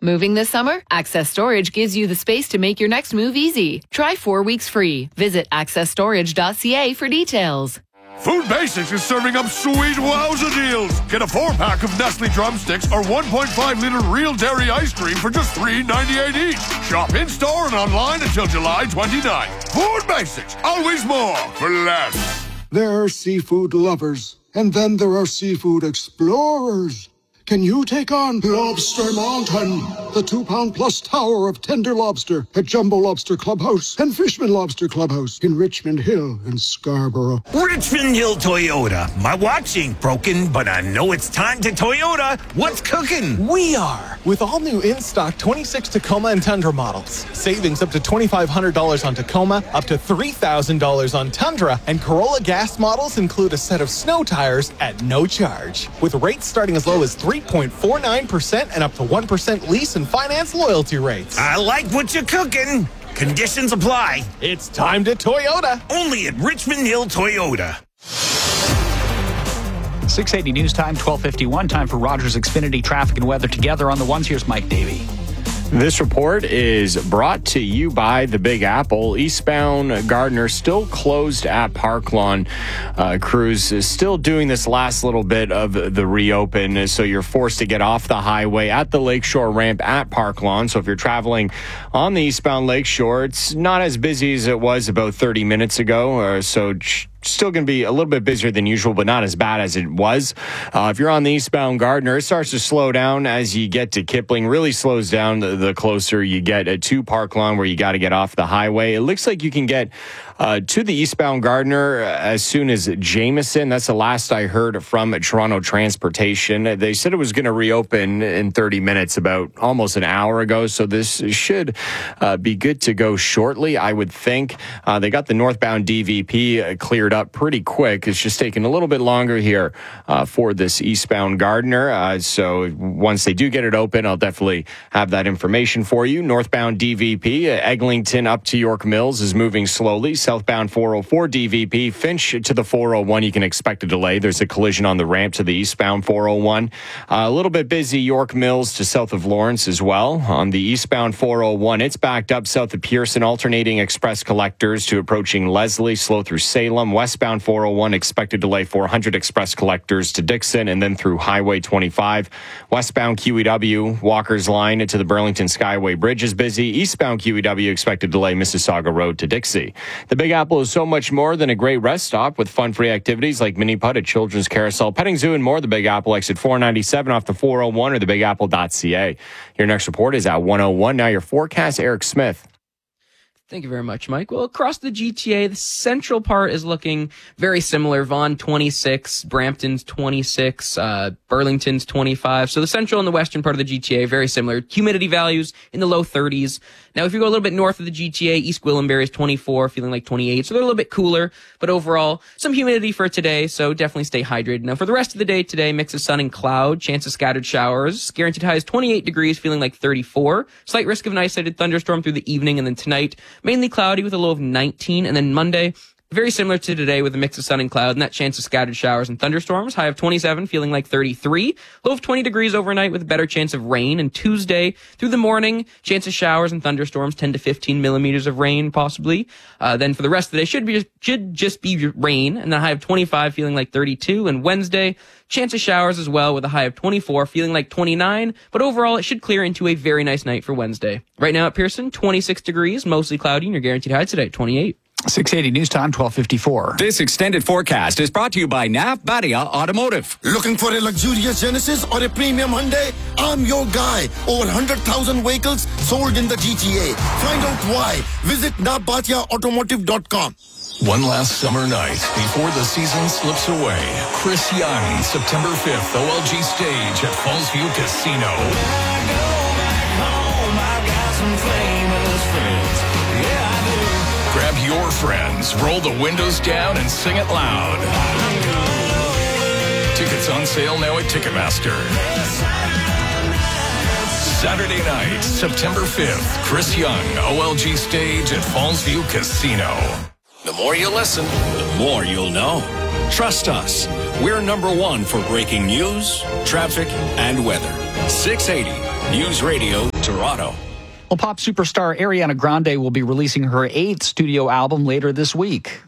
Moving this summer? Access Storage gives you the space to make your next move easy. Try 4 weeks free. Visit accessstorage.ca for details. Food Basics is serving up sweet wowza deals. Get a 4-pack of Nestle drumsticks or 1.5-liter real dairy ice cream for just $3.98 each. Shop in-store and online until July 29th. Food Basics, always more for less. There are seafood lovers, and then there are seafood explorers. Can you take on Lobster Mountain, the 2-pound-plus tower of tender lobster at Jumbo Lobster Clubhouse and Fishman Lobster Clubhouse in Richmond Hill and Scarborough? Richmond Hill Toyota. My watch ain't broken, but I know it's time to Toyota. What's cooking? We are. With all new in-stock 26 Tacoma and Tundra models. Savings up to $2,500 on Tacoma, up to $3,000 on Tundra, and Corolla gas models include a set of snow tires at no charge. With rates starting as low as 3.49% and up to 1% lease and finance loyalty rates. I like what you're cooking. Conditions apply. It's time to Toyota. Only at Richmond Hill Toyota. 680 News Time, 12:51. Time for Rogers Xfinity traffic and weather together on the ones. Here's Mike Davey. This report is brought to you by the Big Apple. Eastbound Gardner still closed at Park Lawn. Crews is still doing this last little bit of the reopen, so you're forced to get off the highway at the Lakeshore ramp at Park Lawn. So if you're traveling on the eastbound Lakeshore, it's not as busy as it was about 30 minutes ago, so still going to be a little bit busier than usual, but not as bad as it was. If you're on the eastbound Gardner, it starts to slow down as you get to Kipling. Really slows down the closer you get to Park Lawn, where you got to get off the highway. It looks like you can get to the eastbound Gardner as soon as Jameson. That's the last I heard from Toronto Transportation. They said it was going to reopen in 30 minutes, about almost an hour ago. So this should be good to go shortly, I would think. They got the northbound DVP cleared up pretty quick. It's just taking a little bit longer here for this eastbound Gardner. So once they do get it open, I'll definitely have that information for you. Northbound DVP, Eglinton up to York Mills is moving slowly. Southbound 404 DVP, Finch to the 401, you can expect a delay. There's a collision on the ramp to the eastbound 401. A little bit busy York Mills to south of Lawrence as well. On the eastbound 401, it's backed up south of Pearson, alternating express collectors to approaching Leslie, slow through Salem. Westbound 401, expected delay 400 express collectors to Dixon and then through Highway 25. Westbound QEW, Walker's Line to the Burlington Skyway Bridge is busy. Eastbound QEW, expected delay Mississauga Road to Dixie. The Big Apple is so much more than a great rest stop with fun-free activities like mini putt, a children's carousel, petting zoo, and more. The Big Apple exit 497 off the 401 or thebigapple.ca. Your next report is at 101. Now your forecast, Eric Smith. Thank you very much, Mike. Well, across the GTA, the central part is looking very similar. Vaughan, 26, Brampton's 26, Burlington's 25. So the central and the western part of the GTA, very similar. Humidity values in the low 30s. Now, if you go a little bit north of the GTA, East Gwillimbury is 24, feeling like 28. So they're a little bit cooler, but overall, some humidity for today, so definitely stay hydrated. Now, for the rest of the day today, mix of sun and cloud, chance of scattered showers. Guaranteed high is 28 degrees, feeling like 34. Slight risk of an isolated thunderstorm through the evening, and then tonight, mainly cloudy with a low of 19. And then Monday, very similar to today with a mix of sun and cloud and that chance of scattered showers and thunderstorms. High of 27, feeling like 33. Low of 20 degrees overnight with a better chance of rain. And Tuesday through the morning, chance of showers and thunderstorms, 10 to 15 millimeters of rain possibly. Then for the rest of the day, should just be rain. And then a high of 25, feeling like 32. And Wednesday, chance of showers as well with a high of 24, feeling like 29. But overall, it should clear into a very nice night for Wednesday. Right now at Pearson, 26 degrees, mostly cloudy, and your guaranteed high today, 28. 680 News Time, 12:54. This extended forecast is brought to you by Nav Badia Automotive. Looking for a luxurious Genesis or a premium Hyundai? I'm your guy. Over 100,000 vehicles sold in the GTA. Find out why. Visit navbatiaautomotive.com. One last summer night before the season slips away. Chris Young, September 5th, OLG stage at Fallsview Casino. When I go back home, I've got some famous friends. Yeah, I do. Grab your friends, roll the windows down, and sing it loud. Tickets on sale now at Ticketmaster. Saturday night, September 5th, Chris Young, OLG stage at Fallsview Casino. The more you listen, the more you'll know. Trust us. We're #1 for breaking news, traffic, and weather. 680 News Radio Toronto. Well, pop superstar Ariana Grande will be releasing her 8th studio album later this week.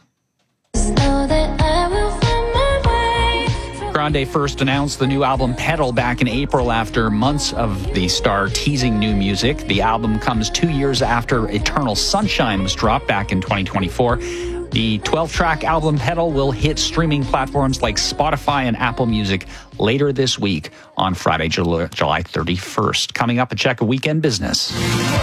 Grande first announced the new album Petal back in April after months of the star teasing new music. The album comes 2 years after Eternal Sunshine was dropped back in 2024. The 12-track album Petal will hit streaming platforms like Spotify and Apple Music later this week on Friday, July 31st. Coming up, a check of weekend business.